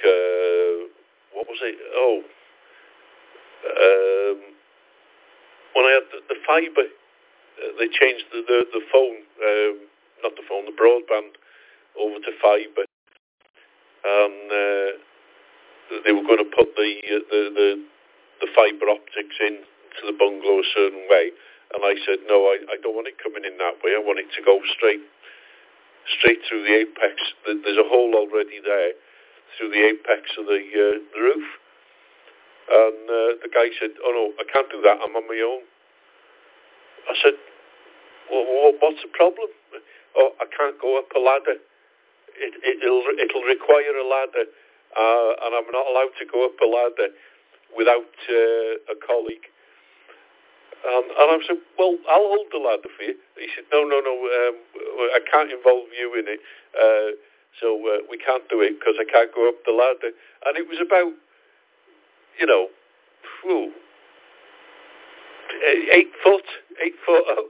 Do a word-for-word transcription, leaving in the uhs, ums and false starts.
uh, what was it? Oh, um, when I had the, the fibre, uh, they changed the the, the phone, um, not the phone, the broadband over to fibre, and uh, they were going to put the uh, the the, the fibre optics in to the bungalow a certain way, and I said no, I, I don't want it coming in that way. I want it to go straight straight through the apex. There's a hole already there through the apex of the, uh, the roof. And uh, the guy said, oh no, I can't do that, I'm on my own. I said, well, what's the problem? Oh, I can't go up a ladder. It, it'll, it'll require a ladder, uh, and I'm not allowed to go up a ladder without uh, a colleague. Um, and I said, well, I'll hold the ladder for you. He said, no, no, no, um, I can't involve you in it, uh, so uh, we can't do it because I can't go up the ladder. And it was about, you know, whew, eight foot, eight foot